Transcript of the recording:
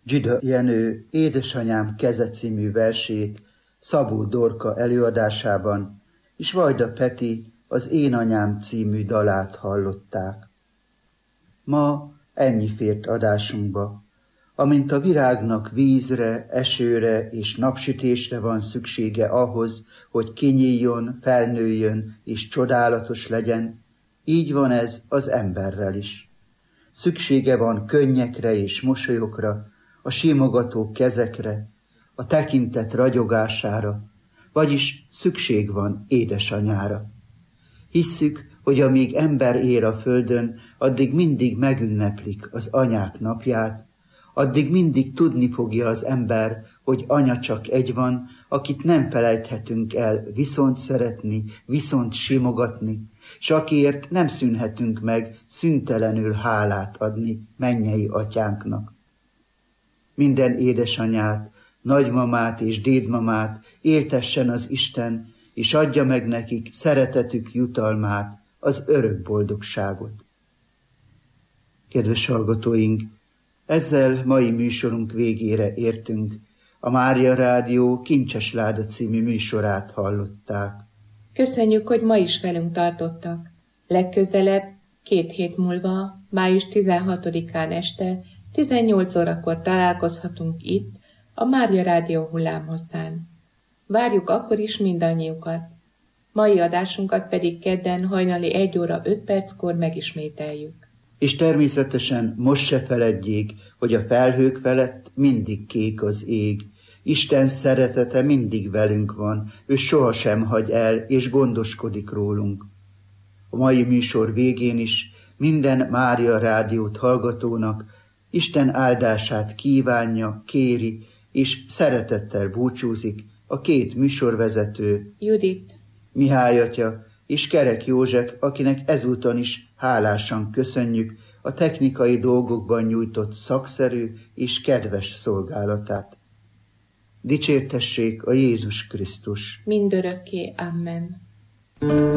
Dzsida Jenő Édesanyám keze című versét Szabó Dorka előadásában, és Vajda Peti az Én anyám című dalát hallották. Ma ennyi fért adásunkba. Amint a virágnak vízre, esőre és napsütésre van szüksége ahhoz, hogy kinyíljon, felnőjön és csodálatos legyen, így van ez az emberrel is. Szüksége van könnyekre és mosolyokra, a simogató kezekre, a tekintet ragyogására, vagyis szükség van édesanyára. Hisszük, hogy amíg ember él a földön, addig mindig megünneplik az anyák napját, addig mindig tudni fogja az ember, hogy anya csak egy van, akit nem felejthetünk el viszont szeretni, viszont simogatni, s akiért nem szűnhetünk meg szüntelenül hálát adni mennyei atyánknak. Minden édesanyát, nagymamát és dédmamát éltessen az Isten, és adja meg nekik szeretetük jutalmát, az örök boldogságot. Kedves hallgatóink, ezzel mai műsorunk végére értünk. A Mária Rádió Kincses Láda című műsorát hallották. Köszönjük, hogy ma is velünk tartottak. Legközelebb 2 hét múlva, május 16-án este 18 órakor találkozhatunk itt, a Mária Rádió hullámhosszán. Várjuk akkor is mindannyiukat. Mai adásunkat pedig kedden hajnali 1 óra 5 perckor megismételjük. És természetesen most se feledjék, hogy a felhők felett mindig kék az ég. Isten szeretete mindig velünk van, ő sohasem hagy el, és gondoskodik rólunk. A mai műsor végén is minden Mária Rádiót hallgatónak Isten áldását kívánja, kéri, és szeretettel búcsúzik a 2 műsorvezető, Judit, Mihály atya és Kerek József, akinek ezúton is hálásan köszönjük a technikai dolgokban nyújtott szakszerű és kedves szolgálatát. Dicsértessék a Jézus Krisztus! mindörökké. Amen.